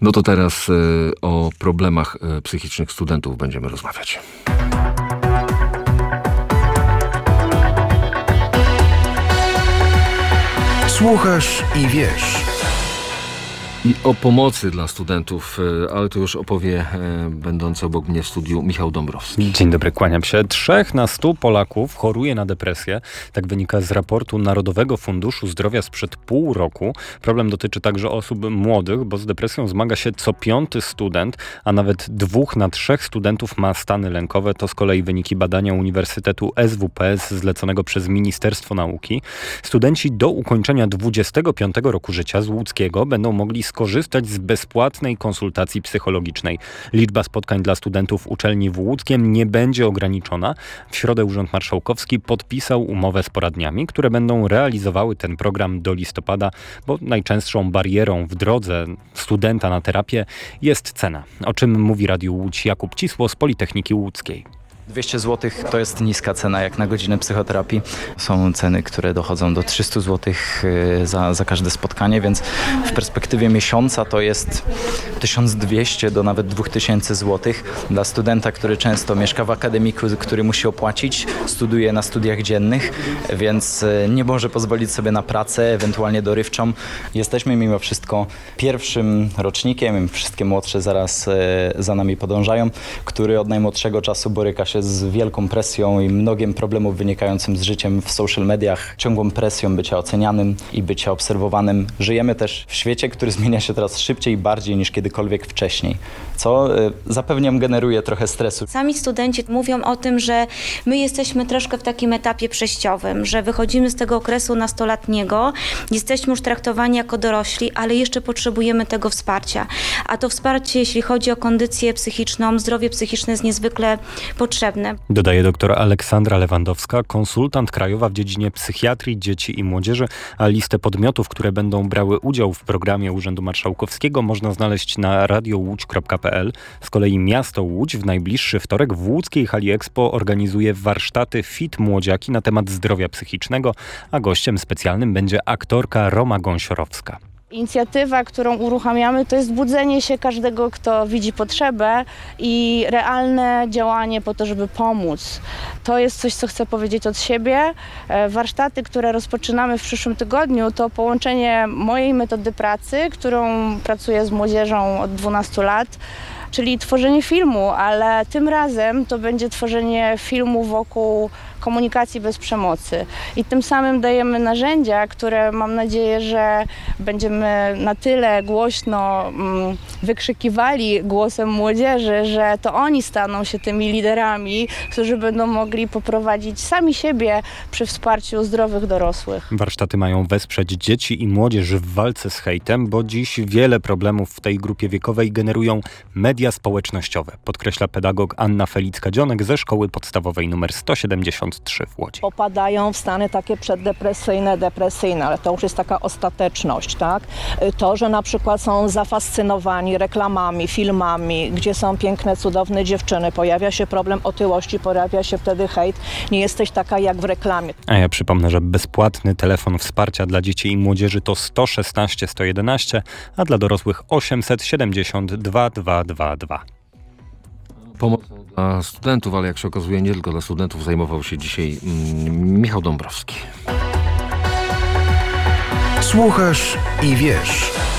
No to teraz o problemach psychicznych studentów będziemy rozmawiać. Słuchasz i wiesz. I o pomocy dla studentów, ale to już opowie będący obok mnie w studiu Michał Dąbrowski. Dzień dobry, kłaniam się. 3 na 100 Polaków choruje na depresję. Tak wynika z raportu Narodowego Funduszu Zdrowia sprzed pół roku. Problem dotyczy także osób młodych, bo z depresją zmaga się co 5. student, a nawet 2 na 3 studentów ma stany lękowe. To z kolei wyniki badania Uniwersytetu SWPS zleconego przez Ministerstwo Nauki. Studenci do ukończenia 25 roku życia z łódzkiego będą mogli skorzystać z bezpłatnej konsultacji psychologicznej. Liczba spotkań dla studentów uczelni w Łódzkiem nie będzie ograniczona. W środę Urząd Marszałkowski podpisał umowę z poradniami, które będą realizowały ten program do listopada, bo najczęstszą barierą w drodze studenta na terapię jest cena. O czym mówi Radiu Łódź Jakub Cisło z Politechniki Łódzkiej. 200 zł to jest niska cena jak na godzinę psychoterapii. Są ceny, które dochodzą do 300 zł za każde spotkanie, więc w perspektywie miesiąca to jest 1200 do nawet 2000 zł. Dla studenta, który często mieszka w akademiku, który musi opłacić, studiuje na studiach dziennych, więc nie może pozwolić sobie na pracę, ewentualnie dorywczą. Jesteśmy mimo wszystko pierwszym rocznikiem, wszystkie młodsze zaraz za nami podążają, który od najmłodszego czasu boryka się z wielką presją i mnogiem problemów wynikającym z życiem w social mediach, ciągłą presją bycia ocenianym i bycia obserwowanym. Żyjemy też w świecie, który zmienia się teraz szybciej i bardziej niż kiedykolwiek wcześniej, co zapewniam generuje trochę stresu. Sami studenci mówią o tym, że my jesteśmy troszkę w takim etapie przejściowym, że wychodzimy z tego okresu nastoletniego, jesteśmy już traktowani jako dorośli, ale jeszcze potrzebujemy tego wsparcia. A to wsparcie, jeśli chodzi o kondycję psychiczną, zdrowie psychiczne jest niezwykle potrzebne. Dodaje dr Aleksandra Lewandowska, konsultant krajowa w dziedzinie psychiatrii dzieci i młodzieży, a listę podmiotów, które będą brały udział w programie Urzędu Marszałkowskiego można znaleźć na radiołódź.pl. Z kolei miasto Łódź w najbliższy wtorek w łódzkiej hali Expo organizuje warsztaty Fit Młodziaki na temat zdrowia psychicznego, a gościem specjalnym będzie aktorka Roma Gąsiorowska. Inicjatywa, którą uruchamiamy, to jest budzenie się każdego, kto widzi potrzebę i realne działanie po to, żeby pomóc. To jest coś, co chcę powiedzieć od siebie. Warsztaty, które rozpoczynamy w przyszłym tygodniu, to połączenie mojej metody pracy, którą pracuję z młodzieżą od 12 lat, czyli tworzenie filmu, ale tym razem to będzie tworzenie filmu wokół komunikacji bez przemocy. I tym samym dajemy narzędzia, które mam nadzieję, że będziemy na tyle głośno wykrzykiwali głosem młodzieży, że to oni staną się tymi liderami, którzy będą mogli poprowadzić sami siebie przy wsparciu zdrowych dorosłych. Warsztaty mają wesprzeć dzieci i młodzież w walce z hejtem, bo dziś wiele problemów w tej grupie wiekowej generują media społecznościowe, podkreśla pedagog Anna Felicka-Dzionek ze Szkoły Podstawowej nr 173 w Łodzi. Popadają w stany takie przeddepresyjne, depresyjne, ale to już jest taka ostateczność, tak? To, że na przykład są zafascynowani reklamami, filmami, gdzie są piękne, cudowne dziewczyny, pojawia się problem otyłości, pojawia się wtedy hejt, nie jesteś taka jak w reklamie. A ja przypomnę, że bezpłatny telefon wsparcia dla dzieci i młodzieży to 116 111, a dla dorosłych 870 2222. Pomocą dla studentów, ale jak się okazuje nie tylko dla studentów, zajmował się dzisiaj Michał Dąbrowski. Słuchasz i wiesz.